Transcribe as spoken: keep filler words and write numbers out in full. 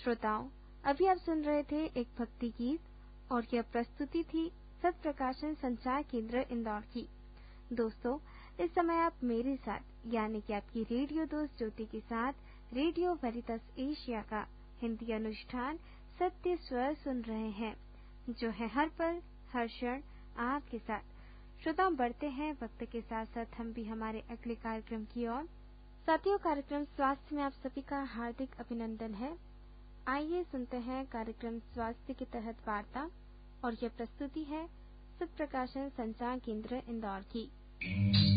श्रोताओं, अभी आप सुन रहे थे एक भक्ति गीत और यह प्रस्तुति थी सत प्रकाशन संचार केंद्र इंदौर की। दोस्तों, इस समय आप मेरे साथ यानी कि आपकी रेडियो दोस्त ज्योति के साथ रेडियो वेरिटस एशिया का हिंदी अनुष्ठान सत्य स्वर सुन रहे हैं, जो है हर पल हर क्षण आपके साथ। श्रोताओं, बढ़ते हैं वक्त के साथ साथ हम भी हमारे अगले कार्यक्रम की ओर। साथियों, कार्यक्रम स्वास्थ्य में आप सभी का हार्दिक अभिनंदन है। आइए सुनते हैं कार्यक्रम स्वास्थ्य के तहत वार्ता, और यह प्रस्तुति है सत प्रकाशन संचार केंद्र इंदौर की।